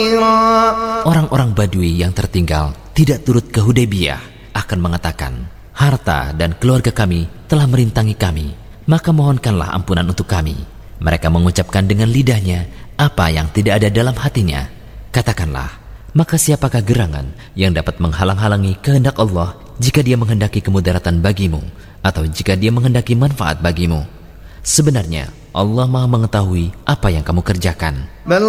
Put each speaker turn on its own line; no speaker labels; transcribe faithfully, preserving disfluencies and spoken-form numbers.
Orang-orang Badui yang tertinggal tidak turut ke Hudaybiyah akan mengatakan, harta dan keluarga kami telah merintangi kami, maka mohonkanlah ampunan untuk kami. Mereka mengucapkan dengan lidahnya apa yang tidak ada dalam hatinya. Katakanlah, maka siapakah gerangan yang dapat menghalang-halangi kehendak Allah jika Dia menghendaki kemudaratan bagimu atau jika Dia menghendaki manfaat bagimu? Sebenarnya Allah Maha mengetahui apa yang kamu kerjakan.